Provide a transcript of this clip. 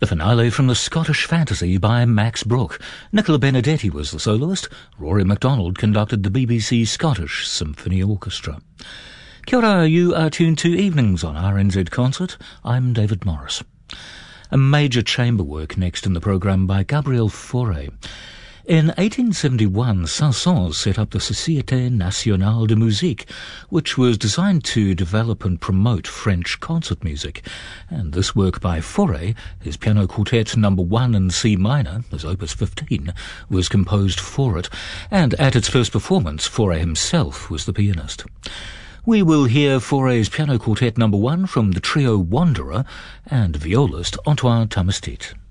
The finale from the Scottish Fantasy by Max Brooke. Nicola Benedetti was the soloist. Rory MacDonald conducted the BBC Scottish Symphony Orchestra. Kia ora, you are tuned to Evenings on RNZ Concert. I'm David Morris. A major chamber work next in the programme by Gabriel Fauré. In 1871, Saint-Saëns set up the Société Nationale de Musique, which was designed to develop and promote French concert music. And this work by Fauré, his Piano Quartet No. 1 in C minor, as Opus 15, was composed for it, and at its first performance, Fauré himself was the pianist. We will hear Fauré's Piano Quartet No. 1 from the trio Wanderer and violist Antoine Tamestit.